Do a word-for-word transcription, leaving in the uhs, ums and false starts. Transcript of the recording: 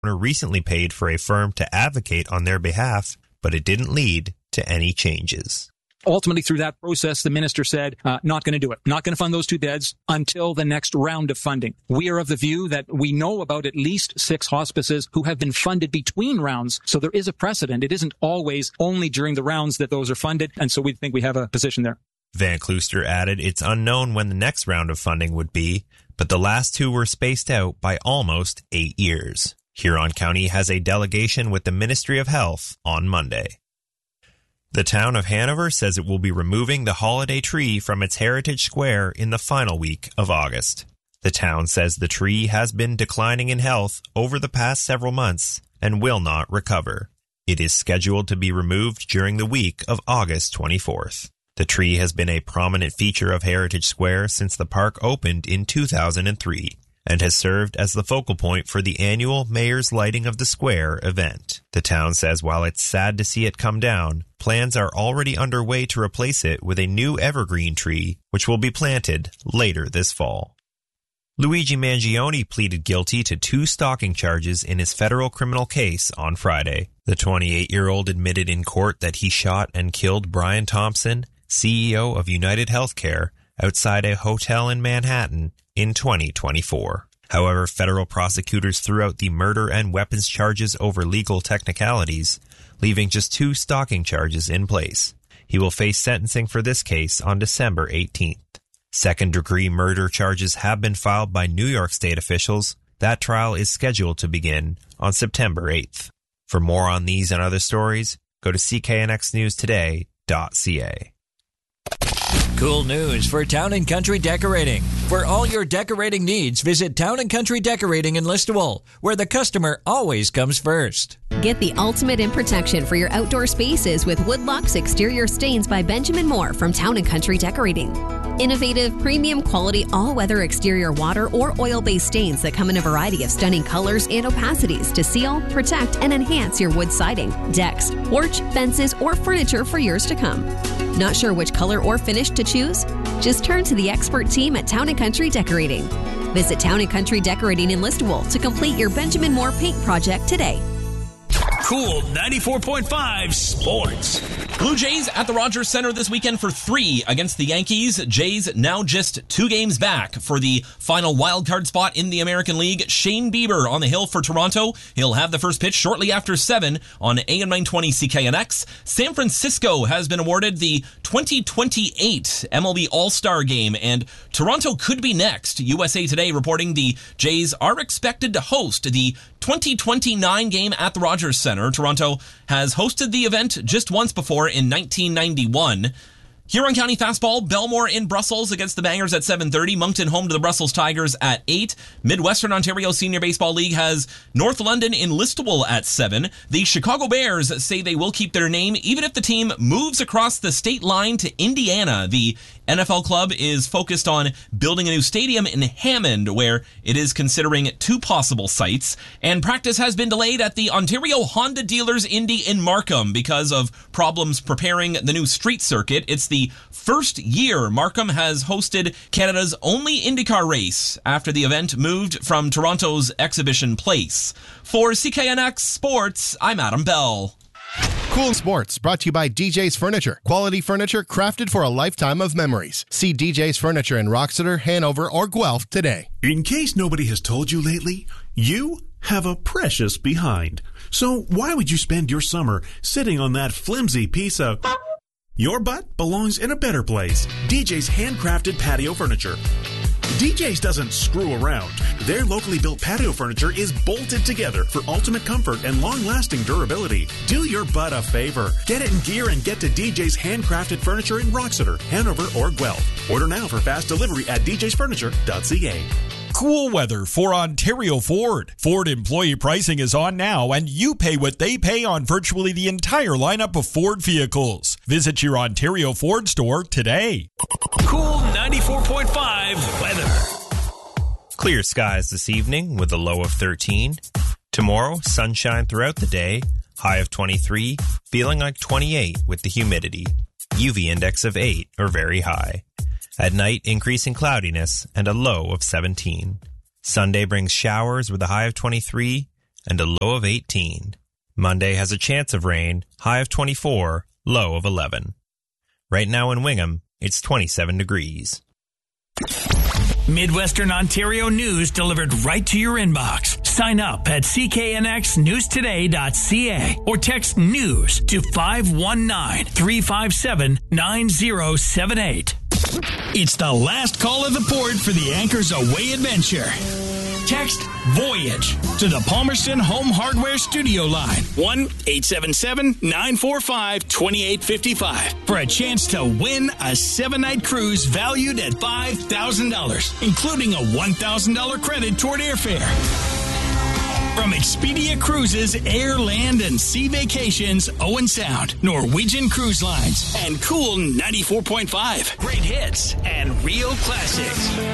owner recently paid for a firm to advocate on their behalf, but it didn't lead to any changes. Ultimately, through that process, the minister said, uh, not going to do it. Not going to fund those two beds until the next round of funding. We are of the view that we know about at least six hospices who have been funded between rounds. So there is a precedent. It isn't always only during the rounds that those are funded. And so we think we have a position there. Van Klooster added it's unknown when the next round of funding would be, but the last two were spaced out by almost eight years. Huron County has a delegation with the Ministry of Health on Monday. The town of Hanover says it will be removing the holiday tree from its Heritage Square in the final week of August. The town says the tree has been declining in health over the past several months and will not recover. It is scheduled to be removed during the week of August twenty-fourth. The tree has been a prominent feature of Heritage Square since the park opened in two thousand three. And has served as the focal point for the annual Mayor's Lighting of the Square event. The town says while it's sad to see it come down, plans are already underway to replace it with a new evergreen tree, which will be planted later this fall. Luigi Mangione pleaded guilty to two stalking charges in his federal criminal case on Friday. The twenty-eight-year-old admitted in court that he shot and killed Brian Thompson, C E O of United Healthcare, outside a hotel in Manhattan in twenty twenty-four. However, federal prosecutors threw out the murder and weapons charges over legal technicalities, leaving just two stalking charges in place. He will face sentencing for this case on December eighteenth. Second-degree murder charges have been filed by New York State officials. That trial is scheduled to begin on September eighth. For more on these and other stories, go to c k n x news today dot c a. Cool news for Town and Country Decorating. For all your decorating needs, visit Town and Country Decorating in Listowel, where the customer always comes first. Get the ultimate in protection for your outdoor spaces with Woodlock's Exterior Stains by Benjamin Moore from Town and Country Decorating. Innovative, premium quality, all-weather exterior water or oil-based stains that come in a variety of stunning colors and opacities to seal, protect, and enhance your wood siding, decks, porch, fences, or furniture for years to come. Not sure which color or finish to choose? Just turn to the expert team at Town and Country Decorating. Visit Town and Country Decorating in Listowel to complete your Benjamin Moore paint project today. Cool ninety-four point five Sports. Blue Jays at the Rogers Center this weekend for three against the Yankees. Jays now just two games back for the final wildcard spot in the American League. Shane Bieber on the hill for Toronto. He'll have the first pitch shortly after seven on A M nine twenty C K N X. San Francisco has been awarded the twenty twenty-eight M L B All-Star Game, and Toronto could be next. U S A Today reporting the Jays are expected to host the twenty twenty-nine game at the Rogers Center. Toronto has hosted the event just once before in nineteen ninety-one. Huron County Fastball, Belmore in Brussels against the Bangers at seven thirty. Moncton home to the Brussels Tigers at eight. Midwestern Ontario Senior Baseball League has North London in Listowel at seven. The Chicago Bears say they will keep their name even if the team moves across the state line to Indiana. The N F L club is focused on building a new stadium in Hammond, where it is considering two possible sites. And practice has been delayed at the Ontario Honda Dealers Indy in Markham because of problems preparing the new street circuit. It's the first year Markham has hosted Canada's only IndyCar race after the event moved from Toronto's Exhibition Place. For C K N X Sports, I'm Adam Bell. Cool Sports, brought to you by D J's Furniture. Quality furniture crafted for a lifetime of memories. See D J's Furniture in Roxeter, Hanover, or Guelph today. In case nobody has told you lately, you have a precious behind. So why would you spend your summer sitting on that flimsy piece of... Your butt belongs in a better place. D J's handcrafted patio furniture. D J's doesn't screw around. Their locally built patio furniture is bolted together for ultimate comfort and long-lasting durability. Do your butt a favor. Get it in gear and get to D J's handcrafted furniture in Roxeter, Hanover, or Guelph. Order now for fast delivery at d j's furniture dot c a. Cool weather for Ontario Ford. Ford employee pricing is on now, and you pay what they pay on virtually the entire lineup of Ford vehicles. Visit your Ontario Ford store today. Cool ninety-four point five weather. Clear skies this evening with a low of thirteen. Tomorrow, sunshine throughout the day, high of twenty-three, feeling like twenty-eight with the humidity. U V index of eight or very high. At night, increasing cloudiness and a low of seventeen. Sunday brings showers with a high of twenty-three and a low of eighteen. Monday has a chance of rain, high of twenty-four, low of eleven. Right now in Wingham, it's twenty-seven degrees. Midwestern Ontario news delivered right to your inbox. Sign up at c k n x news today dot c a or text news to five one nine, three five seven, nine zero seven eight. It's the last call of the port for the Anchors Away adventure. Text VOYAGE to the Palmerston Home Hardware Studio line, one eight seven seven, nine four five, two eight five five, for a chance to win a seven-night cruise valued at five thousand dollars, including a one thousand dollars credit toward airfare. From Expedia Cruises, Air, Land, and Sea Vacations, Owen Sound, Norwegian Cruise Lines, and Cool ninety-four point five. Great hits and real classics.